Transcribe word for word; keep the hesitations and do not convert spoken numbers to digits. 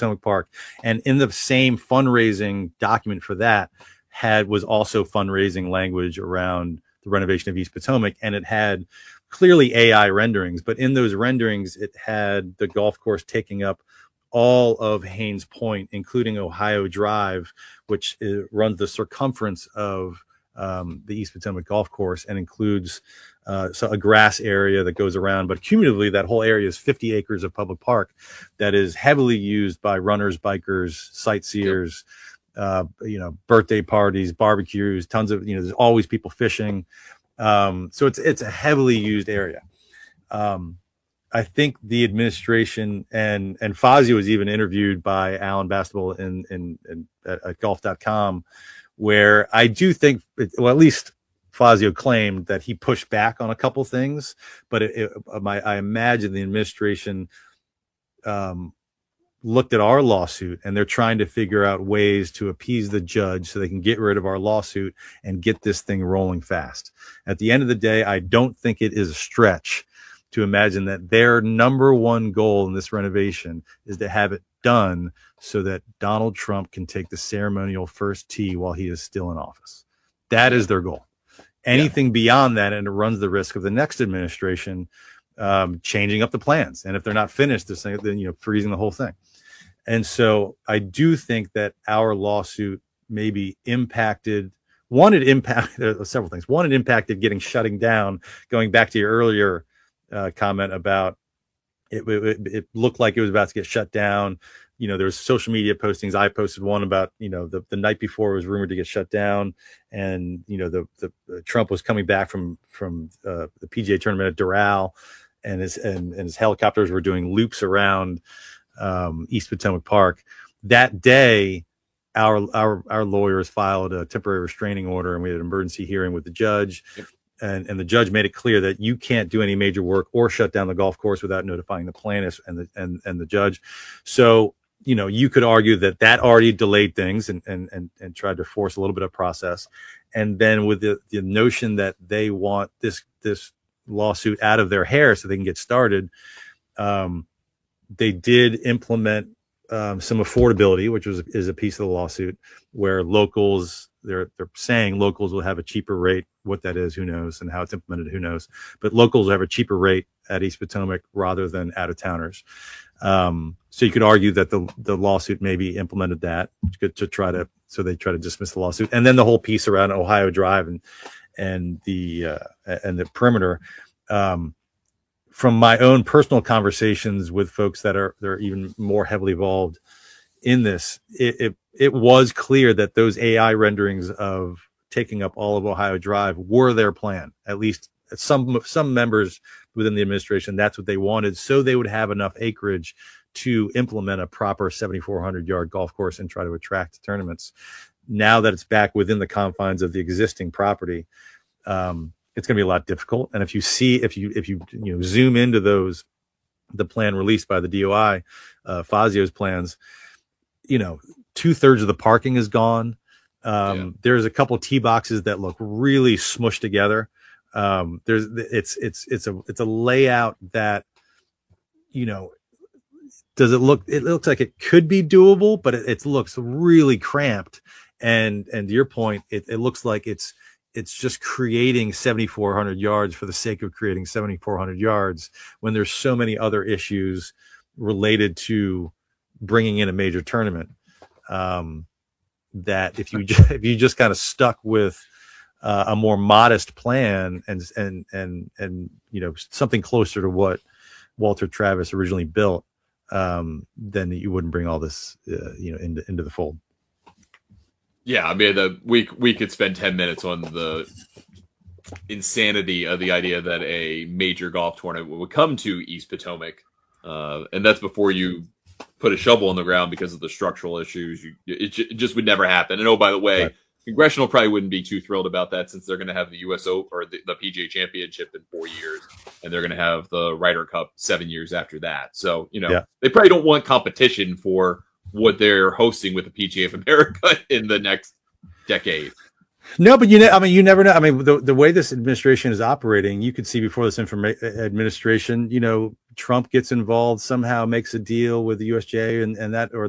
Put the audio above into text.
Potomac Park. And in the same fundraising document for that had was also fundraising language around the renovation of East Potomac. And it had clearly A I renderings, but in those renderings, it had the golf course taking up all of Haynes Point, including Ohio Drive, which is, runs the circumference of um, the East Potomac golf course and includes uh, so a grass area that goes around. But cumulatively, that whole area is fifty acres of public park that is heavily used by runners, bikers, sightseers, uh, you know, birthday parties, barbecues, tons of, you know, there's always people fishing. Um, so it's it's a heavily used area. Um, I think the administration and and Fazio was even interviewed by Alan Bastable in in, in at, at golf dot com, where I do think, well, at least Fazio claimed that he pushed back on a couple things, but it, it, my, I imagine the administration um, looked at our lawsuit and they're trying to figure out ways to appease the judge so they can get rid of our lawsuit and get this thing rolling fast. At the end of the day, I don't think it is a stretch to imagine that their number one goal in this renovation is to have it done so that Donald Trump can take the ceremonial first tee while he is still in office. That is their goal. Anything yeah. beyond that, and it runs the risk of the next administration um, changing up the plans. And if they're not finished, they're saying, then, you know, freezing the whole thing. And so I do think that our lawsuit maybe impacted, one, it impacted several things. One, it impacted getting shutting down, going back to your earlier uh, comment about it, it, it looked like it was about to get shut down. You know, there was social media postings. I posted one about, you know, the, the night before it was rumored to get shut down. And, you know, the, the uh, Trump was coming back from, from uh, the P G A tournament at Doral, and his, and, and his helicopters were doing loops around um, East Potomac Park. That day, our, our, our lawyers filed a temporary restraining order, and we had an emergency hearing with the judge. Yep. And, and the judge made it clear that you can't do any major work or shut down the golf course without notifying the plaintiffs and the, and, and the judge. So, you know, you could argue that that already delayed things and, and, and, and tried to force a little bit of process. And then with the, the notion that they want this, this lawsuit out of their hair so they can get started, um, they did implement um, some affordability, which was is a piece of the lawsuit where locals, they're, they're saying locals will have a cheaper rate. What that is, who knows, and how it's implemented, who knows. But locals will have a cheaper rate at East Potomac rather than out-of-towners. Um, so you could argue that the the lawsuit maybe implemented that to, to try to, so they try to dismiss the lawsuit. And then the whole piece around Ohio Drive and and the uh, and the perimeter. Um, from my own personal conversations with folks that are they're even more heavily involved in this, it, it it was clear that those A I renderings of taking up all of Ohio Drive were their plan. At least some some members within the administration, that's what they wanted, so they would have enough acreage to implement a proper seventy-four hundred yard golf course and try to attract tournaments. Now that it's back within the confines of the existing property, um, it's going to be a lot difficult. And if you see, if you if you you know zoom into those, the plan released by the D O I, uh, Fazio's plans, you know, two thirds of the parking is gone. Um, yeah. There's a couple of tee boxes that look really smushed together. Um, there's, it's, it's, it's a, it's a layout that, you know, does it look, it looks like it could be doable, but it, it looks really cramped. And, and to your point, it, it looks like it's, it's just creating seventy-four hundred yards for the sake of creating seventy-four hundred yards when there's so many other issues related to bringing in a major tournament. Um, that if you if you just kind of stuck with uh, a more modest plan and and and and you know something closer to what Walter Travis originally built, um, then you wouldn't bring all this uh, you know into into the fold. Yeah, I mean, the, we we could spend ten minutes on the insanity of the idea that a major golf tournament would come to East Potomac, uh, and that's before you put a shovel in the ground because of the structural issues. You, it, it just would never happen. And oh, by the way, right. Congressional probably wouldn't be too thrilled about that since they're going to have the U S Open or the, the P G A Championship in four years, and they're going to have the Ryder Cup seven years after that. So, you know, yeah. They probably don't want competition for what they're hosting with the P G A of America in the next decade. No, but you know, I mean, you never know. I mean, the, the way this administration is operating, you could see before this informa- administration, you know, Trump gets involved, somehow makes a deal with the U S G A and, and that, or